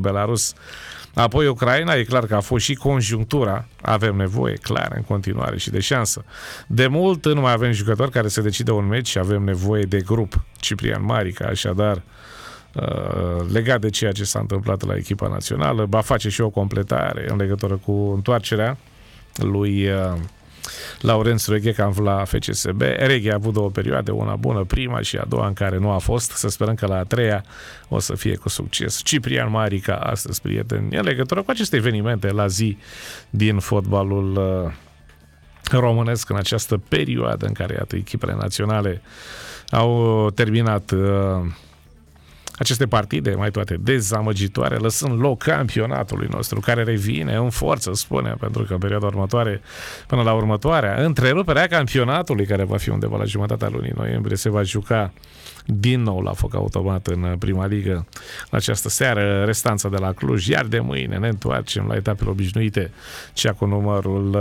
Belarus. Apoi Ucraina, e clar că a fost și conjunctura, avem nevoie, clar, în continuare și de șansă. De mult nu mai avem jucători care să decide un meci și avem nevoie de grup. Ciprian Marica, așadar, legat de ceea ce s-a întâmplat la echipa națională, va face și o completare în legătură cu întoarcerea lui Laurențiu Reghecam la FCSB. Reghe a avut două perioade, una bună, prima și a doua în care nu a fost. Să sperăm că la a treia o să fie cu succes. Ciprian Marica, astăzi, prieteni, în legătură cu aceste evenimente la zi din fotbalul românesc în această perioadă în care, iată, echipele naționale au terminat aceste partide, mai toate dezamăgitoare, lăsând loc campionatului nostru, care revine în forță, spune, pentru că în perioada următoare, până la următoarea, întreruperea campionatului, care va fi undeva la jumătatea lunii noiembrie, se va juca din nou la foc automat în prima ligă în această seară, restanța de la Cluj, iar de mâine ne întoarcem la etapele obișnuite, cea cu numărul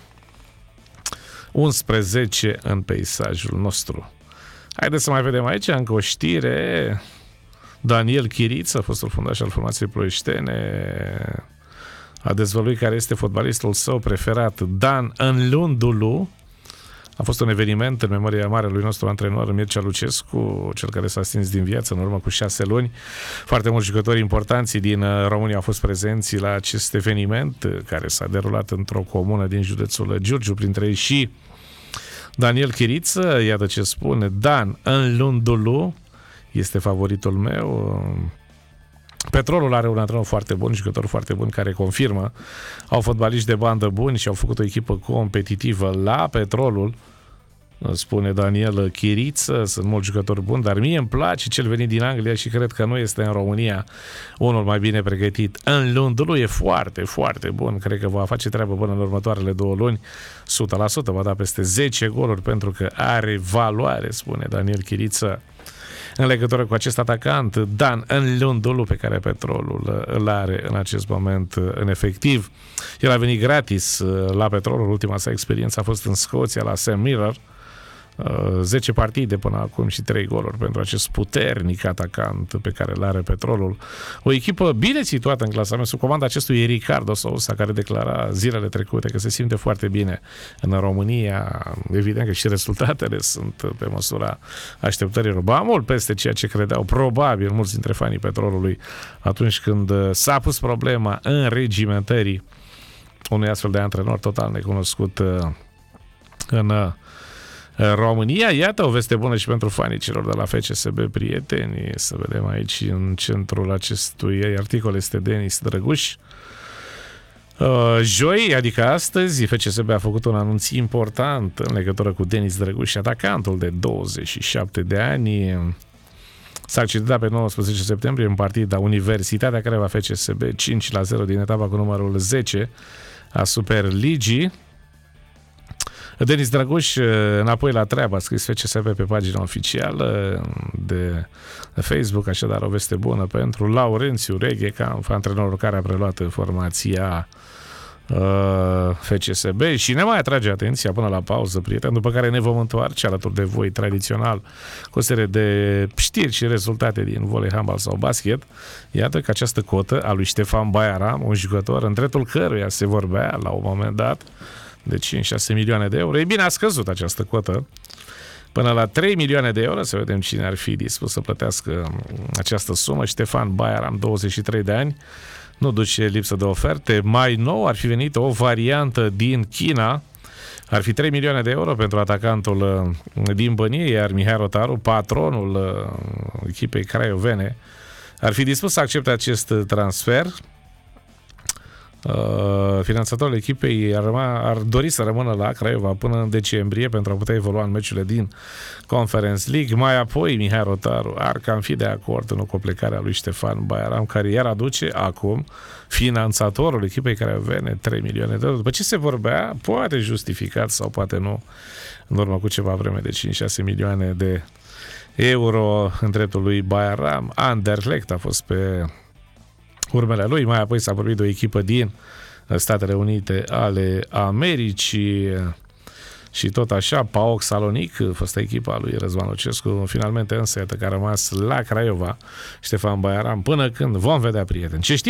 11 în peisajul nostru. Haideți să mai vedem aici încă o știre. Daniel Chiriță, fostul fundaș al formației ploieștene, a dezvăluit care este fotbalistul său preferat, Dan Înlundulu. A fost un eveniment în memoria marelui nostru antrenor Mircea Lucescu, cel care s-a stins din viață în urmă cu 6 luni. Foarte mulți jucători importanți din România au fost prezenți la acest eveniment, care s-a derulat într-o comună din județul Giurgiu, printre ei și Daniel Chiriță. Iată ce spune: Dan Înlundulu este favoritul meu. Petrolul are un antrenor foarte bun, jucători foarte buni care confirmă. Au fotbaliști de bandă buni și au făcut o echipă competitivă la Petrolul, spune Daniel Chiriță. Sunt mulți jucători buni, dar mie îmi place cel venit din Anglia și cred că nu este în România unul mai bine pregătit. În Londra e foarte, foarte bun. Cred că va face treabă bună în următoarele 2 luni. 100% va da peste 10 goluri pentru că are valoare, spune Daniel Chiriță. În legătură cu acest atacant, Dan Înlundulu, pe care Petrolul îl are în acest moment în efectiv. El a venit gratis la Petrolul, ultima sa experiență a fost în Scoția, la St. Mirror. 10 partide până acum și 3 goluri pentru acest puternic atacant pe care îl are Petrolul. O echipă bine situată în clasament sub comanda acestui Ricardo Sousa, care declara zilele trecute că se simte foarte bine în România. Evident că și rezultatele sunt pe măsura așteptărilor, ba mult peste ceea ce credeau probabil mulți dintre fanii Petrolului atunci când s-a pus problema înregimentării unui astfel de antrenor total necunoscut în România. Iată o veste bună și pentru fanii celor de la FCSB, prieteni. Să vedem aici, în centrul acestui articol este Denis Drăguș. Joi, adică astăzi, FCSB a făcut un anunț important în legătură cu Denis Drăguș, atacantul de 27 de ani. S-a accidentat pe 19 septembrie în partida Universitatea Craiova FCSB 5-0 din etapa cu numărul 10 a Superligii. Denis Drăguș înapoi la treabă, a scris FCSB pe pagina oficială de Facebook, așadar o veste bună pentru Laurențiu Reghecam, antrenorul care a preluat formația FCSB și ne mai atrage atenția până la pauză, prieteni, după care ne vom întoarce alături de voi tradițional cu o serie de știri și rezultate din volei, handbal sau basket. Iată că această cotă a lui Ștefan Baiaram, un jucător în dreptul căruia se vorbea la un moment dat de 5-6 milioane de euro. Ei bine, a scăzut această cotă până la 3 milioane de euro. Să vedem cine ar fi dispus să plătească această sumă. Ștefan Baiaram, 23 de ani, nu duce lipsă de oferte. Mai nou ar fi venit o variantă din China. Ar fi 3 milioane de euro pentru atacantul din Bănie, iar Mihai Rotaru, patronul echipei craiovene, ar fi dispus să accepte acest transfer. Finanțatorul echipei ar dori să rămână la Craiova până în decembrie pentru a putea evolua în meciurile din Conference League. Mai apoi Mihai Rotaru ar cam fi de acord cu plecarea lui Ștefan Baiaram, care iar aduce acum finanțatorul echipei craiovene 3 milioane de euro. După ce se vorbea, poate justificat sau poate nu, în urmă cu ceva vreme, de 5-6 milioane de euro în dreptul lui Baiaram. Anderlecht a fost pe urmele lui. Mai apoi s-a vorbit de o echipă din Statele Unite ale Americii și tot așa, PAOK Salonic, fosta echipa lui Răzvan Lucescu. Finalmente însă, iată că a rămas la Craiova Ștefan Baiaram, până când vom vedea, prieteni. Ce știm